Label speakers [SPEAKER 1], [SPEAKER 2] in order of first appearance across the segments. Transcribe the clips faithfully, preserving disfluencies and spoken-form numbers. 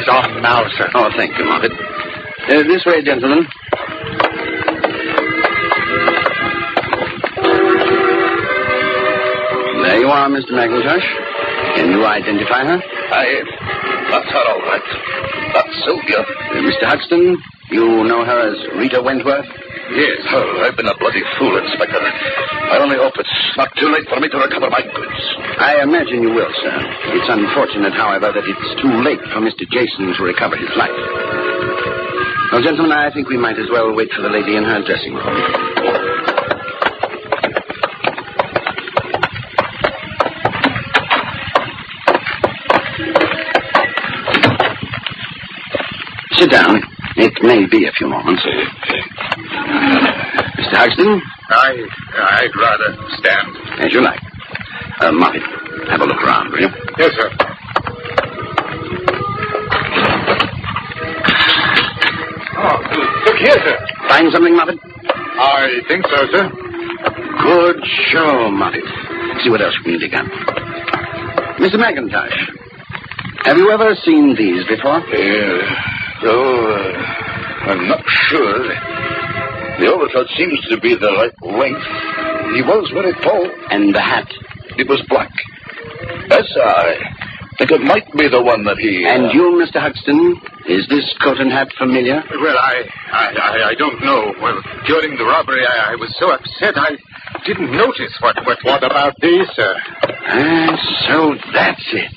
[SPEAKER 1] off now, sir.
[SPEAKER 2] Oh, thank you, Moffat. Uh, this way, gentlemen. There you are, Mister McIntosh. Can you identify her?
[SPEAKER 3] I... That's her, all right. That's Sylvia.
[SPEAKER 2] Uh, Mister Huxton, you know her as Rita Wentworth?
[SPEAKER 3] Yes. Oh, I've been a bloody fool, Inspector. I only hope it's not too late for me to recover my goods.
[SPEAKER 2] I imagine you will, sir. It's unfortunate, however, that it's too late for Mister Jason to recover his life. Well, gentlemen, I think we might as well wait for the lady in her dressing room. Sit down. It may be a few moments. Mister Huxton?
[SPEAKER 1] I, I'd rather stand.
[SPEAKER 2] As you like. Uh, Moffat, have a look around, will you?
[SPEAKER 1] Yes, sir. Oh, look here, sir.
[SPEAKER 2] Find something, Moffat?
[SPEAKER 1] I think so, sir.
[SPEAKER 2] Good show, Moffat. See what else we can dig up. Mister McIntosh, have you ever seen these before?
[SPEAKER 3] Yeah. Oh, uh, I'm not sure. The overcoat seems to be the right length. He was very tall.
[SPEAKER 2] And the hat?
[SPEAKER 3] It was black. Yes, I think it might be the one that he... Uh...
[SPEAKER 2] And you, Mister Huxton, is this coat and hat familiar?
[SPEAKER 1] Well, I, I, I, I don't know. Well, during the robbery, I, I was so upset, I didn't notice what... What, what about these, sir?
[SPEAKER 2] Ah, so that's it.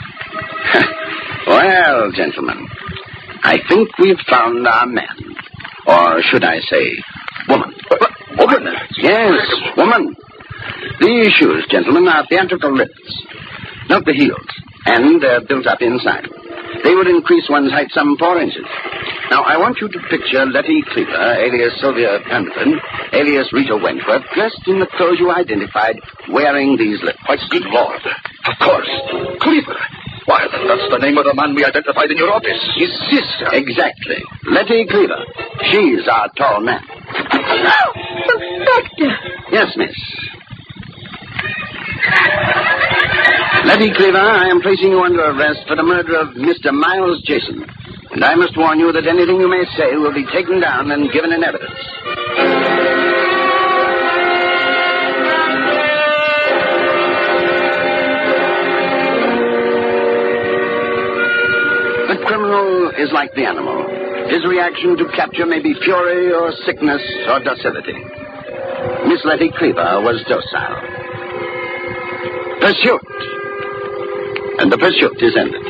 [SPEAKER 2] Well, gentlemen, I think we've found our man. Or should I say, woman.
[SPEAKER 3] What? Woman?
[SPEAKER 2] Yes, woman. These shoes, gentlemen, are theatrical lifts, not the heels, and they're built up inside. They would increase one's height some four inches. Now, I want you to picture Letty Cleaver, alias Sylvia Pendleton, alias Rita Wentworth, dressed in the clothes you identified, wearing these lifts.
[SPEAKER 3] My good Lord. Of course. Cleaver. Why, that's the name of the man we identified in your office.
[SPEAKER 1] His sister.
[SPEAKER 2] Exactly. Letty Cleaver. She's our tall man.
[SPEAKER 4] Oh, Inspector.
[SPEAKER 2] Yes, miss. Letty Cleaver, I am placing you under arrest for the murder of Mister Miles Jason. And I must warn you that anything you may say will be taken down and given in evidence. The criminal is like the animal. His reaction to capture may be fury or sickness or docility. Miss Letty Cleaver was docile. Pursuit. And the pursuit is ended.